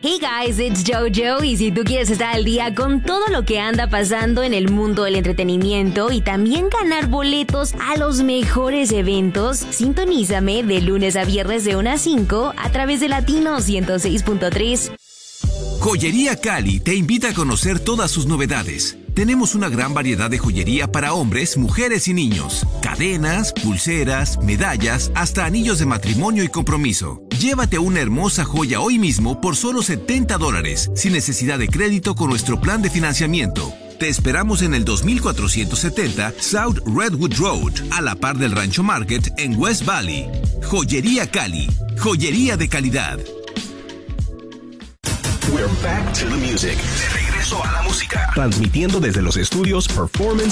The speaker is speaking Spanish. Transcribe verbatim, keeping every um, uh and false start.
Hey guys, it's JoJo y si tú quieres estar al día con todo lo que anda pasando en el mundo del entretenimiento y también ganar boletos a los mejores eventos, sintonízame de lunes a viernes de una a cinco a través de Latino ciento seis punto tres. Joyería Cali te invita a conocer todas sus novedades. Tenemos una gran variedad de joyería para hombres, mujeres y niños. Cadenas, pulseras, medallas, hasta anillos de matrimonio y compromiso. Llévate una hermosa joya hoy mismo por solo setenta dólares, sin necesidad de crédito con nuestro plan de financiamiento. Te esperamos en el dos mil cuatrocientos setenta South Redwood Road, a la par del Rancho Market en West Valley. Joyería Cali, joyería de calidad. We're back to the music. De regreso a la música. Transmitiendo desde los estudios Performance